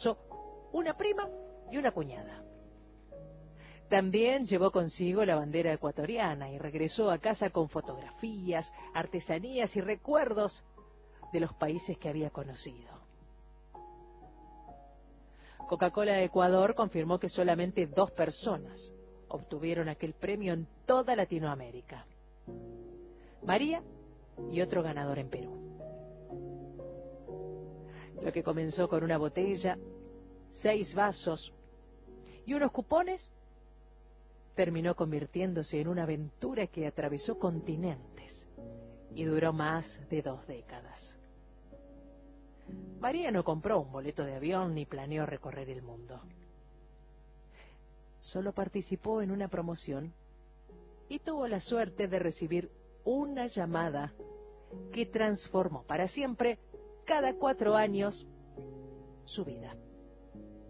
esposo, una prima y una cuñada. También llevó consigo la bandera ecuatoriana y regresó a casa con fotografías, artesanías y recuerdos de los países que había conocido. Coca-Cola Ecuador confirmó que solamente 2 personas obtuvieron aquel premio en toda Latinoamérica: María y otro ganador en Perú. Lo que comenzó con una botella, 6 vasos y unos cupones, terminó convirtiéndose en una aventura que atravesó continentes y duró más de 2 décadas. María no compró un boleto de avión ni planeó recorrer el mundo. Solo participó en una promoción y tuvo la suerte de recibir una llamada que transformó para siempre, cada 4 años, su vida.